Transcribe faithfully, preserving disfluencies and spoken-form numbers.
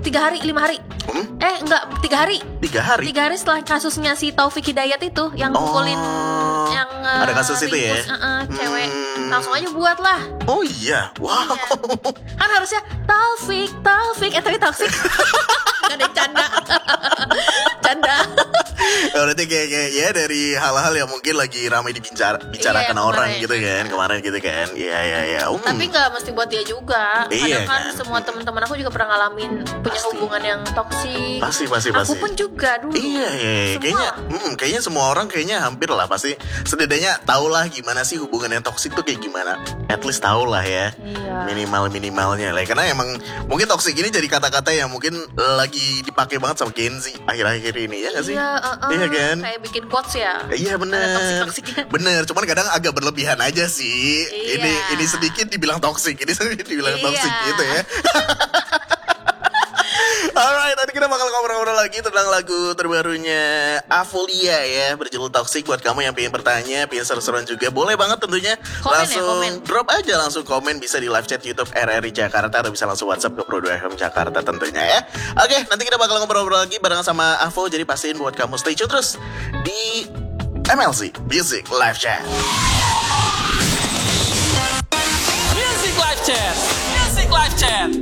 tiga hari, lima hari. Hmm? Eh enggak, tiga hari. Tiga hari? Tiga hari setelah kasusnya si Taufik Hidayat itu, yang Oh, mukulin, yang uh, ada kasus itu ya? uh, uh, cewek, Hmm. langsung aja buat lah. Oh iya, wow. Kan harusnya Taufik, Taufik, eh tapi toxic. Gak ada yang canda. Canda. Ya, berarti kayak, kayak ya dari hal-hal yang mungkin lagi ramai dibicara bicarakan Iya, orang kemarin. gitu kan, kemarin gitu kan. Iya iya iya. Um. Tapi nggak mesti buat dia juga. Iya, Kadang kan kan? semua teman-teman aku juga pernah ngalamin punya Pasti. hubungan yang toksik. Pasti pasti Aku pasti. pun juga dulu. Iya, iya, iya. Semua. kayaknya, mm, kayaknya semua orang kayaknya hampir lah pasti setidaknya tahu lah gimana sih hubungan yang toksik tuh kayak gimana. At least tahu lah ya. Iya. Minimal minimalnya lah. Karena emang mungkin toksik ini jadi kata-kata yang mungkin lagi dipakai banget sama Gen Z akhir-akhir ini ya nggak sih? Iya, uh-uh. Iya kan? Kayak bikin quotes ya. Iya Ada bener, toksik-toksiknya. bener. Cuman kadang agak berlebihan aja sih. Iya. Ini ini sedikit dibilang toksik, ini sedikit dibilang Iya. toksik gitu ya. Alright, tadi kita bakal ngobrol-ngobrol lagi tentang lagu terbarunya Avolia ya, berjudul Toxic. Buat kamu yang pengen bertanya, pengen seru-seruan juga, boleh banget tentunya. Komen ya, langsung komen. drop aja, langsung komen. Bisa di live chat YouTube R R I Jakarta, atau bisa langsung WhatsApp ke Pro dua F M Jakarta tentunya ya. Oke, nanti kita bakal ngobrol-ngobrol lagi bareng sama Avo. Jadi pastiin buat kamu stay tune terus di M L C Music Live Chat. Music Live Chat. Music Live Chat.